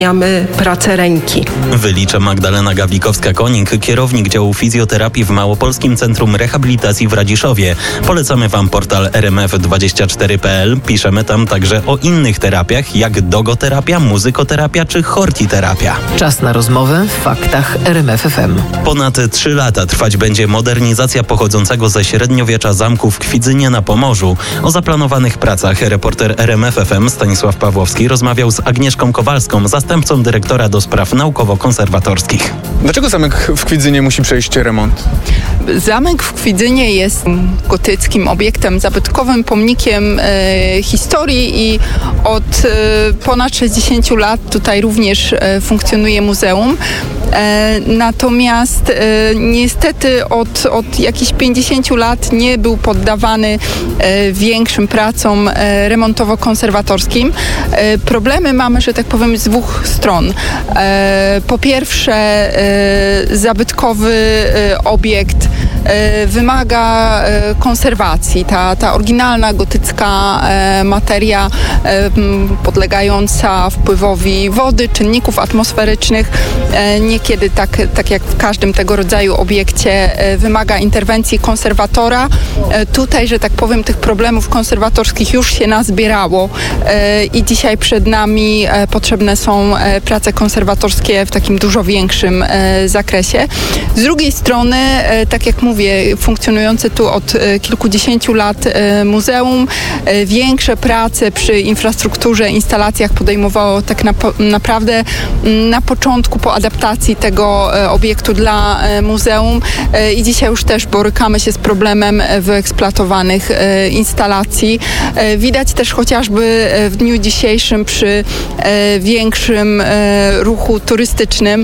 pracę ręki. Wylicza Magdalena Gawlikowska-Konik, kierownik działu fizjoterapii w Małopolskim Centrum Rehabilitacji w Radziszowie. Polecamy Wam portal rmf24.pl. Piszemy tam także o innych terapiach, jak dogoterapia, muzykoterapia czy hortiterapia. Czas na rozmowę w faktach RMF FM. Ponad 3 lata trwać będzie modernizacja pochodzącego ze średniowiecza zamku w Kwidzynie na Pomorzu. O zaplanowanych pracach reporter RMF FM Stanisław Pawłowski rozmawiał z Agnieszką Kowalską, zastępcą dyrektora do spraw naukowo-konserwatorskich. Dlaczego zamek w Kwidzynie musi przejść remont? Zamek w Kwidzynie jest gotyckim obiektem zabytkowym, pomnikiem historii i od ponad 60 lat tutaj również funkcjonuje muzeum. Natomiast niestety od jakichś 50 lat nie był poddawany większym pracom remontowo-konserwatorskim. Problemy mamy, że tak powiem, z dwóch stron. Po pierwsze, zabytkowy obiekt wymaga konserwacji. Ta oryginalna gotycka materia podlegająca wpływowi wody, czynników atmosferycznych, niekiedy tak jak w każdym tego rodzaju obiekcie wymaga interwencji konserwatora. Tutaj, że tak powiem, tych problemów konserwatorskich już się nazbierało i dzisiaj przed nami potrzebne są prace konserwatorskie w takim dużo większym zakresie. Z drugiej strony, tak jak mówię, funkcjonujące tu od kilkudziesięciu lat muzeum, większe prace przy infrastrukturze, instalacjach podejmowało tak naprawdę na początku po adaptacji tego obiektu dla muzeum i dzisiaj już też borykamy się z problemem wyeksploatowanych instalacji. Widać też chociażby w dniu dzisiejszym przy większym ruchu turystycznym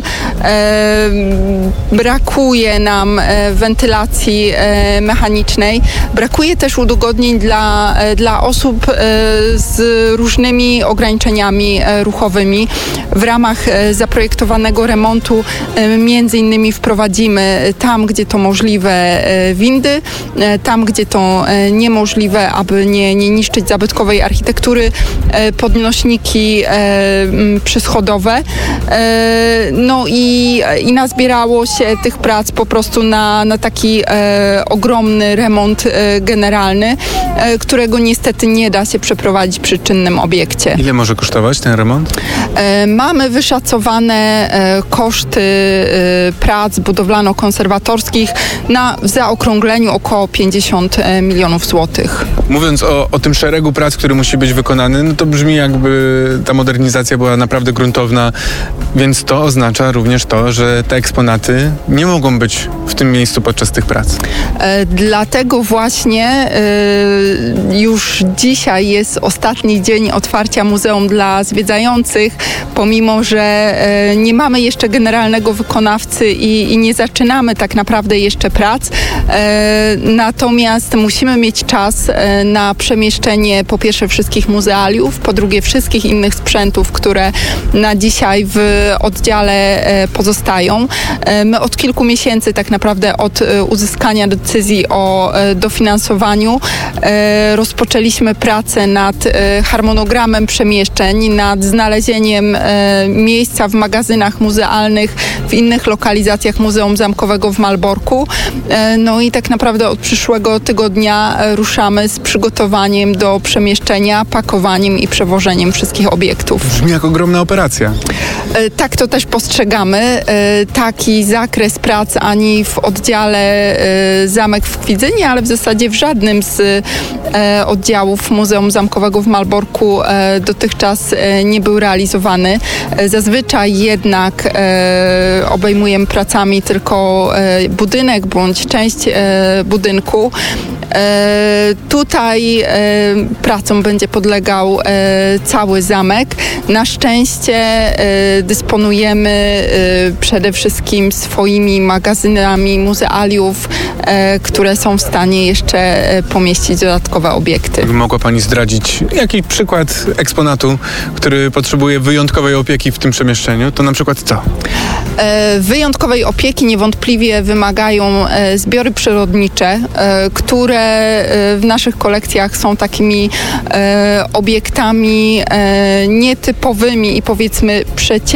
brakuje nam wentylacji mechanicznej. Brakuje też udogodnień dla osób z różnymi ograniczeniami ruchowymi. W ramach zaprojektowanego remontu między innymi wprowadzimy tam, gdzie to możliwe, windy, tam, gdzie to niemożliwe, aby nie niszczyć zabytkowej architektury, podnośniki przyschodowe. No i nazbierało się tych prac po prostu na taki ogromny remont generalny, którego niestety nie da się przeprowadzić przy czynnym obiekcie. Ile może kosztować ten remont? Mamy koszty prac budowlano-konserwatorskich w zaokrągleniu około 50 milionów złotych. Mówiąc o tym szeregu prac, który musi być wykonany, no to brzmi, jakby ta modernizacja była naprawdę gruntowna, więc to oznacza również to, że te eksponaty nie mogą być w tym miejscu podczas tych prac. Dlatego właśnie już dzisiaj jest ostatni dzień otwarcia muzeum dla zwiedzających, pomimo że nie mamy jeszcze generalnego wykonawcy i nie zaczynamy tak naprawdę jeszcze prac. Natomiast musimy mieć czas na przemieszczenie po pierwsze wszystkich muzealiów, po drugie wszystkich innych sprzętów, które na dzisiaj w oddziale pozostają. My od kilku miesięcy tak naprawdę od uzyskania decyzji o dofinansowaniu rozpoczęliśmy pracę nad harmonogramem przemieszczeń, nad znalezieniem miejsca w magazynach muzealnych, w innych lokalizacjach Muzeum Zamkowego w Malborku. No i tak naprawdę od przyszłego tygodnia ruszamy z przygotowaniem do przemieszczenia, pakowaniem i przewożeniem wszystkich obiektów. Brzmi jak ogromna operacja. Tak to też postrzegamy. Taki zakres prac ani w oddziale Zamek w Kwidzynie, ale w zasadzie w żadnym z oddziałów Muzeum Zamkowego w Malborku dotychczas nie był realizowany. Zazwyczaj jednak obejmujemy pracami tylko budynek bądź część budynku. Tutaj pracom będzie podlegał cały zamek. Na szczęście dysponujemy przede wszystkim swoimi magazynami muzealiów, które są w stanie jeszcze pomieścić dodatkowe obiekty. Mogła Pani zdradzić jakiś przykład eksponatu, który potrzebuje wyjątkowej opieki w tym przemieszczeniu? To na przykład co? Wyjątkowej opieki niewątpliwie wymagają zbiory przyrodnicze, które w naszych kolekcjach są takimi obiektami nietypowymi i powiedzmy